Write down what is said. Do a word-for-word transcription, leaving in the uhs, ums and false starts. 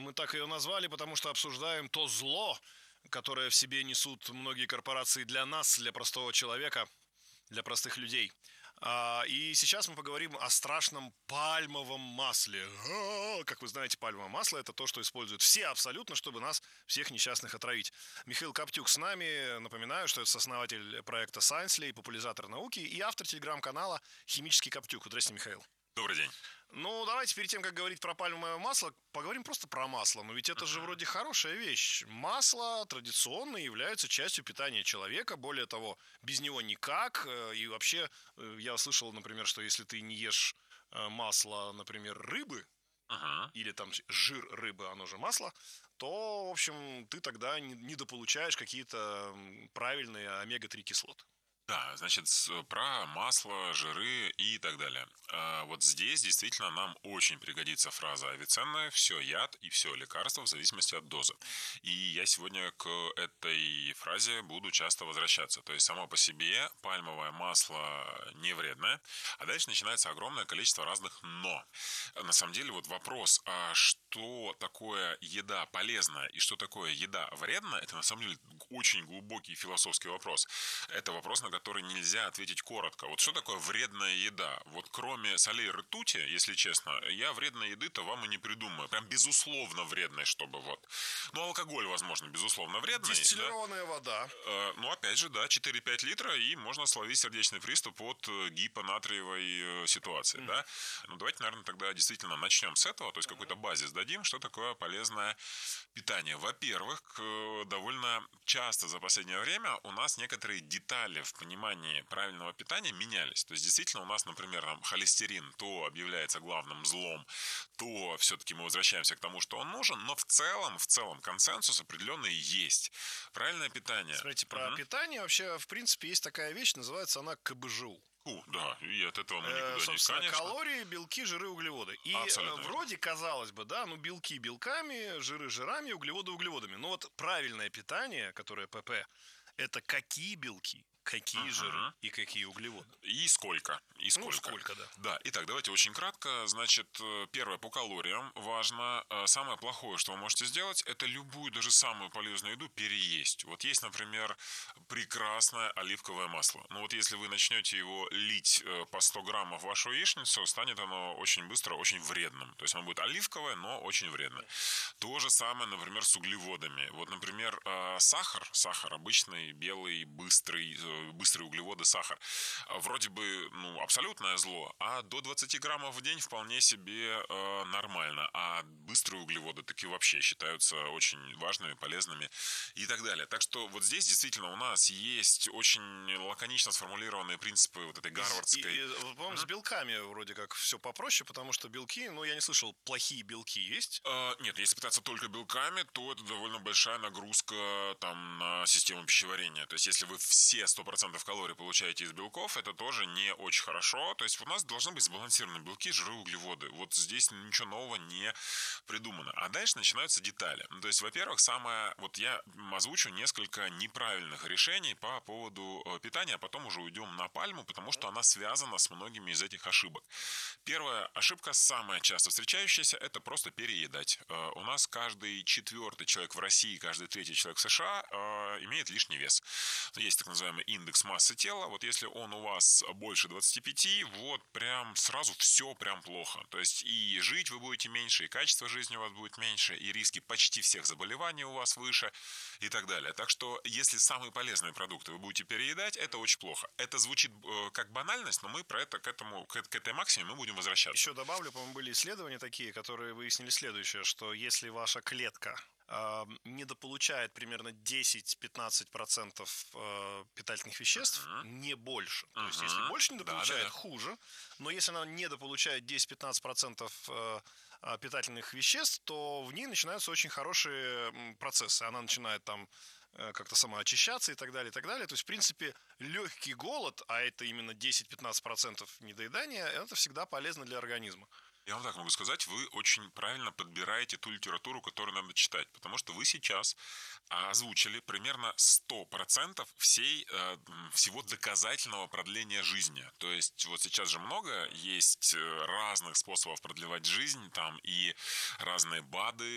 мы так ее назвали, потому что обсуждаем то зло, которое в себе несут многие корпорации для нас, для простого человека, для простых людей. А, И сейчас мы поговорим о страшном пальмовом масле. А, Как вы знаете, пальмовое масло — это то, что используют все абсолютно, чтобы нас, всех несчастных, отравить. Михаил Коптюк с нами. Напоминаю, что это сооснователь проекта Science.ly, популяризатор науки и автор телеграм-канала «Химический Коптюк». Здравствуйте, Михаил. Добрый день. Ну, давайте перед тем, как говорить про пальмовое масло, поговорим просто про масло. Но ведь это же вроде хорошая вещь. Масло традиционно является частью питания человека. Более того, без него никак. Э, И вообще, э, я слышал, например, что если ты не ешь э, масло, например, рыбы, Ага. или там жир рыбы, оно же масло, то, в общем, ты тогда не- недополучаешь какие-то м, правильные омега три кислоты. Да, значит, с- про масло, жиры и так далее. А вот здесь действительно нам очень пригодится фраза Авиценны: «Все яд и все лекарство в зависимости от дозы». И я сегодня к этой фразе буду часто возвращаться. То есть само по себе пальмовое масло не вредное, а дальше начинается огромное количество разных «но». На самом деле вот вопрос, а что такое еда полезная и что такое еда вредная, это на самом деле очень глубокий философский вопрос. Это вопрос, на который нельзя ответить коротко. Вот что такое вредная еда? Вот кроме солей и ртути, если честно, я вредной еды-то вам и не придумаю. Прям безусловно вредной, чтобы вот. Ну, алкоголь, возможно, безусловно вредный. Да? Дистиллированная вода. Э, Ну, опять же, да, четыре-пять литра, и можно словить сердечный приступ от э, гипонатриевой э, ситуации, да. Ну, давайте, наверное, тогда действительно начнем с этого, то есть какой-то базис дадим, что такое полезное питание. Во-первых, к- довольно часто за последнее время у нас некоторые детали в понимании правильного питания менялись. То есть, действительно, у нас, например, там, холестерин то объявляется главным злом, то все-таки мы возвращаемся к тому, что он нужен, но в целом, в целом консенсус определенный есть. Правильное питание. Смотрите, про Мгм. питание вообще, в принципе, есть такая вещь, называется она ка бэ жэ у. Фу, да, и от этого мы Э, никуда не, собственно, конечно. калории, белки, жиры, углеводы. И э, Абсолютно верно. вроде, казалось бы, да, ну белки белками, жиры жирами, углеводы углеводами. Но вот правильное питание, которое пэ пэ, это какие белки, какие жиры Мгм. и какие углеводы. И сколько? И Ну, сколько? сколько, да. Да, итак, давайте очень кратко. Значит, э, первое, по калориям важно. Э, Самое плохое, что вы можете сделать, это любую, даже самую полезную еду переесть. Вот есть, например, прекрасное оливковое масло. Ну вот если вы начнете его лить э, по сто граммов в вашу яичницу, станет оно очень быстро очень вредным. То есть оно будет оливковое, но очень вредное. То же самое, например, с углеводами. Вот, например, э, сахар, сахар обычный, белый, быстрый, э, быстрые углеводы, сахар. А Вроде бы, ну, абсолютное зло, а до двадцати граммов в день вполне себе э, нормально. А быстрые углеводы таки вообще считаются очень важными, полезными и так далее. Так что вот здесь действительно у нас есть очень лаконично сформулированные принципы вот этой И, гарвардской. и, вот, по-моему, с белками вроде как все попроще, потому что белки, ну, я не слышал, плохие белки есть. Э, Нет, если питаться только белками, то это довольно большая нагрузка там на систему пищеварения. То есть, если вы все сто процентов калорий получаете из белков, это тоже не очень хорошо. То есть, у нас должны быть сбалансированы белки, жиры, углеводы. Вот здесь ничего нового не придумано. А дальше начинаются детали. Ну, то есть, во-первых, самое... Вот я озвучу несколько неправильных решений по поводу э, питания, а потом уже уйдем на пальму, потому что она связана с многими из этих ошибок. Первая ошибка, самая часто встречающаяся, это просто переедать. Э, У нас каждый четвертый человек в России, каждый третий человек в США э, имеет лишний вес. Есть так называемый индекс массы тела. Вот если он у вас больше двадцати пяти, вот прям сразу все прям плохо. То есть и жить вы будете меньше, и качество жизни у вас будет меньше, и риски почти всех заболеваний у вас выше, и так далее. Так что если самые полезные продукты вы будете переедать, это очень плохо. Это звучит э, как банальность, но мы про это к этому к, к этой максиме мы будем возвращаться. Еще добавлю, по-моему, были исследования такие, которые выяснили следующее, что если ваша клетка э, недополучает примерно десять-пятнадцать процентов э, питательных веществ, не больше. То есть, если больше недополучает, Да-да-да. хуже. Но если она недополучает десять-пятнадцать процентов э, э, питательных веществ, то в ней начинаются очень хорошие м, процессы. Она начинает там э, как-то самоочищаться и так далее, и так далее. То есть, в принципе, легкий голод, а это именно десять-пятнадцать процентов недоедания, это всегда полезно для организма. Я вам так могу сказать, вы очень правильно подбираете ту литературу, которую надо читать, потому что вы сейчас озвучили примерно сто процентов всей, э, всего доказательного продления жизни. То есть вот сейчас же много есть разных способов продлевать жизнь, там и разные БАДы,